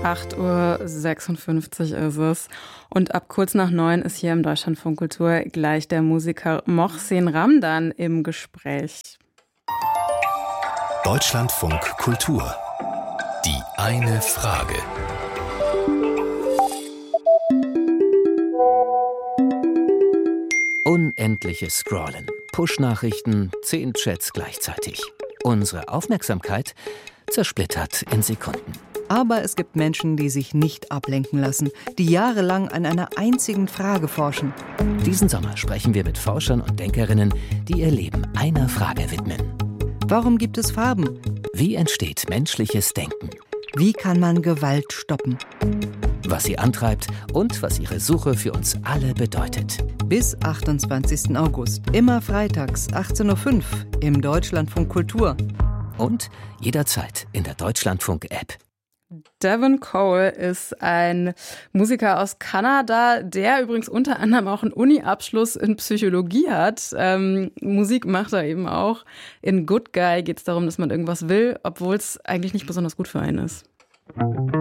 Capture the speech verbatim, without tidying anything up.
acht Uhr sechsundfünfzig ist es. Und ab kurz nach neun ist hier im Deutschlandfunk Kultur gleich der Musiker Mohsin Ramdan im Gespräch. Deutschlandfunk Kultur. Die eine Frage. Unendliches Scrollen, Push-Nachrichten, zehn Chats gleichzeitig. Unsere Aufmerksamkeit zersplittert in Sekunden. Aber es gibt Menschen, die sich nicht ablenken lassen, die jahrelang an einer einzigen Frage forschen. Diesen Sommer sprechen wir mit Forschern und Denkerinnen, die ihr Leben einer Frage widmen. Warum gibt es Farben? Wie entsteht menschliches Denken? Wie kann man Gewalt stoppen? Was sie antreibt und was ihre Suche für uns alle bedeutet. Bis achtundzwanzigsten August, immer freitags, achtzehn Uhr fünf im Deutschlandfunk Kultur. Und jederzeit in der Deutschlandfunk-App. Devon Cole ist ein Musiker aus Kanada, der übrigens unter anderem auch einen Uni-Abschluss in Psychologie hat. Ähm, Musik macht er eben auch. In Good Guy geht es darum, dass man irgendwas will, obwohl es eigentlich nicht besonders gut für einen ist.